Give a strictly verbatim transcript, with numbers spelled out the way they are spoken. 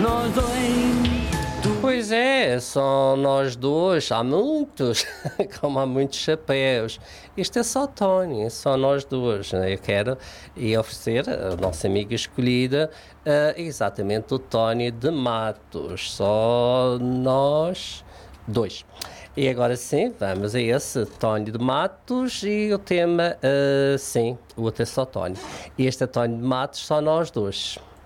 nós dois. Pois é, são nós dois, há muitos, como há muitos chapéus. Isto é só Tony, só nós dois. Né? Eu quero e oferecer a nossa amiga escolhida uh, exatamente o Tony de Matos, só nós dois. E agora sim, vamos a esse Tony de Matos e o tema, uh, sim, o outro é só Tony. Este é Tony de Matos, só nós dois.